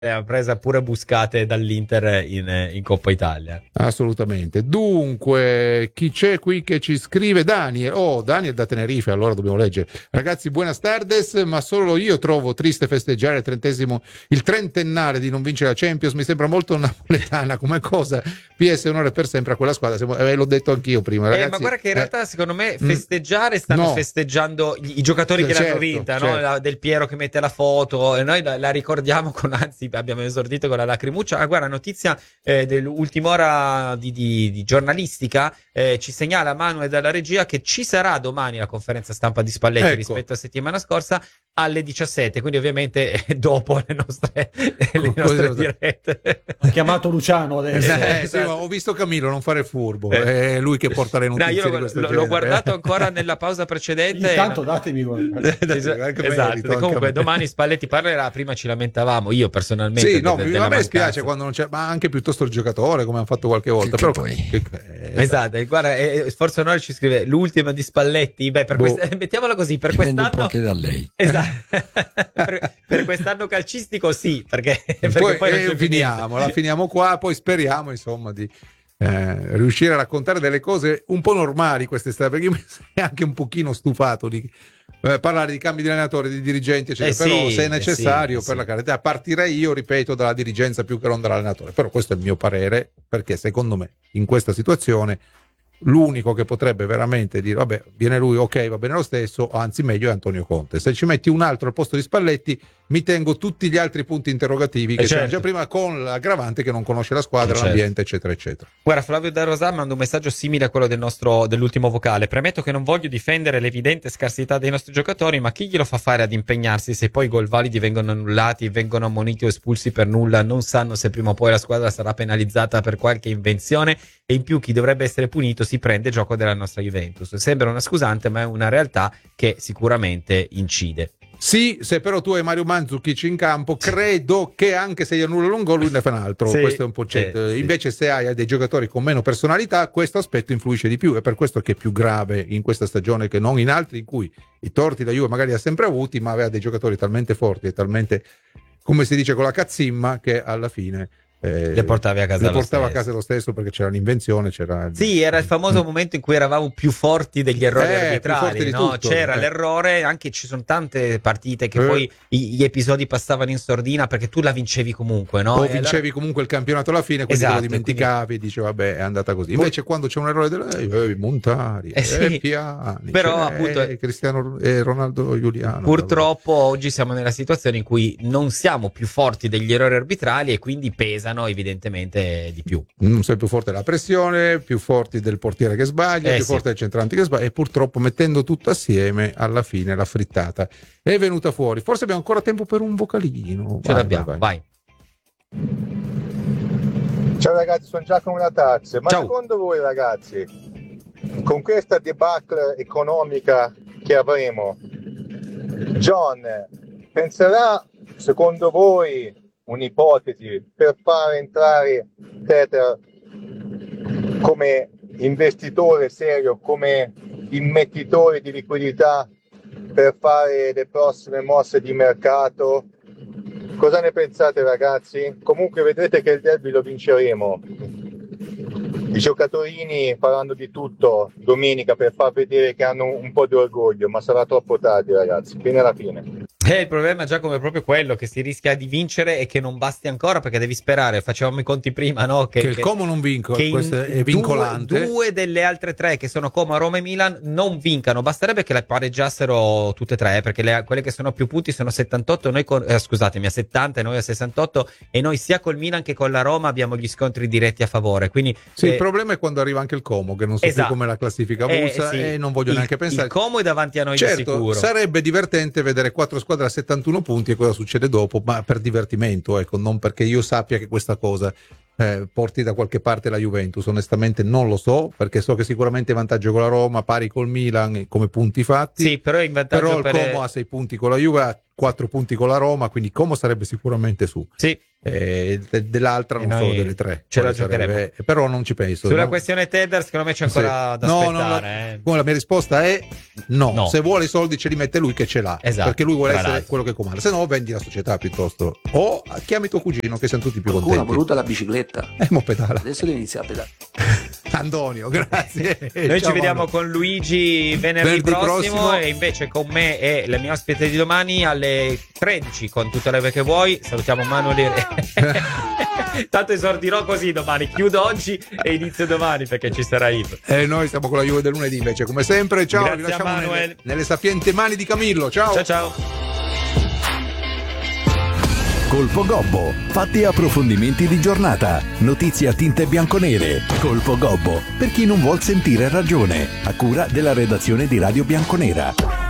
ha presa pure buscate dall'Inter in Coppa Italia. Assolutamente. Dunque, chi c'è qui che ci scrive? Daniel. Oh, Daniel da Tenerife, allora dobbiamo leggere. Ragazzi, buenas tardes, ma solo io trovo triste festeggiare il trentennale di non vincere la Champions. Mi sembra molto napoletana come cosa. PS onore per sempre a quella squadra. L'ho detto anch'io prima, ragazzi. Ma guarda che in realtà secondo me festeggiare stanno festeggiando i giocatori che l'hanno vinta, no? Del Piero che mette la foto, e noi la ricordiamo anzi abbiamo esordito con la lacrimuccia. Guarda, notizia dell'ultima ora di giornalistica, ci segnala Manuel dalla regia che ci sarà domani la conferenza stampa di Spalletti rispetto a settimana scorsa alle 17, quindi ovviamente dopo le nostre dirette. Ho chiamato Luciano adesso. Sì, ho visto Camillo non fare furbo, è lui che porta le notizie di questo genere. L'ho guardato ancora nella pausa precedente. Intanto datemi esatto. Comunque domani Spalletti parlerà, prima ci lamentavamo, io personalmente. Sì, no, a me spiace quando non c'è, ma anche piuttosto il giocatore, come hanno fatto qualche volta. Però esatto, guarda, forse Onore ci scrive l'ultima di Spalletti, mettiamola così, per quest'anno anche da lei. Esatto. per quest'anno calcistico sì, perché poi finiamo qua, poi speriamo insomma di riuscire a raccontare delle cose un po' normali quest'estate, perché io mi sono anche un pochino stufato di parlare di cambi di allenatore, di dirigenti eccetera, però se è necessario per la carità partirei io, ripeto, dalla dirigenza più che non dall'allenatore, però questo è il mio parere, perché secondo me in questa situazione l'unico che potrebbe veramente dire vabbè viene lui, ok, va bene lo stesso, anzi meglio è Antonio Conte. Se ci metti un altro al posto di Spalletti mi tengo tutti gli altri punti interrogativi che c'erano già prima, con l'aggravante che non conosce la squadra, l'ambiente eccetera eccetera. Guarda, Flavio da Rosà manda un messaggio simile a quello dell'ultimo vocale: premetto che non voglio difendere l'evidente scarsità dei nostri giocatori, ma chi glielo fa fare ad impegnarsi se poi i gol validi vengono annullati, vengono ammoniti o espulsi per nulla, non sanno se prima o poi la squadra sarà penalizzata per qualche invenzione, e in più chi dovrebbe essere punito si prende gioco della nostra Juventus. Sembra una scusante, ma è una realtà che sicuramente incide. Sì, se però tu hai Mario Mandzukic in campo, credo che anche se gli annullano un gol lui ne fa un altro, questo è un po' invece se hai dei giocatori con meno personalità questo aspetto influisce di più, è per questo che è più grave in questa stagione che non in altri in cui i torti la Juve magari li ha sempre avuti, ma aveva dei giocatori talmente forti e talmente, come si dice, con la cazzimma, che alla fine le portavi a casa a casa lo stesso, perché c'era l'invenzione, era il famoso momento in cui eravamo più forti degli errori arbitrali, no? C'era l'errore, anche ci sono tante partite che poi gli episodi passavano in sordina perché tu la vincevi comunque, no? O vincevi comunque il campionato alla fine, quindi te lo dimenticavi, dicevi vabbè è andata così. Invece quando c'è un errore Montari, Piani, però appunto Cristiano Ronaldo Giuliano, purtroppo oggi siamo nella situazione in cui non siamo più forti degli errori arbitrali e quindi pesano evidentemente di più. Non sei più forte la pressione, più forti del portiere che sbaglia, più forte del centrante che sbaglia, e purtroppo mettendo tutto assieme alla fine la frittata è venuta fuori. Forse abbiamo ancora tempo per un vocalino. Ce l'abbiamo, vai. Ciao ragazzi, sono Giacomo da Tazze. Ma ciao. Secondo voi ragazzi, con questa debacle economica che avremo, John penserà, secondo voi, un'ipotesi, per far entrare Tether come investitore serio, come immettitore di liquidità per fare le prossime mosse di mercato? Cosa ne pensate ragazzi? Comunque vedrete che il derby lo vinceremo. I giocatorini faranno di tutto domenica per far vedere che hanno un po' di orgoglio, ma sarà troppo tardi ragazzi, fine alla fine. Il problema, Giacomo, è proprio quello, che si rischia di vincere e che non basti ancora, perché devi sperare, facevamo i conti prima, no? Che il Como non vinca, questo è vincolante. Due delle altre tre, che sono Como, Roma e Milan, non vincano. Basterebbe che le pareggiassero tutte e tre, perché quelle che sono più punti sono 78, noi scusatemi, a 70 e noi a 68, e noi sia col Milan che con la Roma abbiamo gli scontri diretti a favore. Quindi il problema è quando arriva anche il Como, che non so più come la classifica avulsa, e non voglio neanche pensare. Il Como è davanti a noi di sicuro. Sarebbe divertente vedere 4 squadre a 71 punti e cosa succede dopo, ma per divertimento, ecco, non perché io sappia che questa cosa porti da qualche parte la Juventus. Onestamente non lo so, perché so che sicuramente è vantaggio con la Roma, pari col Milan come punti fatti. Sì, però è in vantaggio. Però il Como ha 6 punti con la Juve, ha 4 punti con la Roma, quindi Como sarebbe sicuramente su. Sì. Dell'altra non so, delle 3 ce la giocheremo, però non ci penso. Sulla questione Tedder secondo me c'è ancora da aspettare. La mia risposta è no. Se vuole i soldi ce li mette lui che ce l'ha, perché lui vuole essere quello che comanda, se no vendi la società piuttosto, o chiami tuo cugino che siamo tutti più contenti. Qualcuno ha voluto la bicicletta, mo pedala, adesso devi iniziare a pedalare. Antonio, grazie. Noi ci vediamo con Luigi venerdì prossimo e invece con me e le mie ospite di domani alle 13 con tutte le ore che vuoi. Salutiamo Manuel. Tanto esordirò così domani, chiudo oggi e inizio domani perché ci sarà Yves. E noi stiamo con la Juve del lunedì invece, come sempre. Ciao, grazie, vi lasciamo Manuel. nelle sapienti mani di Camillo. Ciao. Ciao. Colpo Gobbo, fatti e approfondimenti di giornata, notizie a tinte bianconere. Colpo Gobbo, per chi non vuol sentire ragione, a cura della redazione di Radio Bianconera.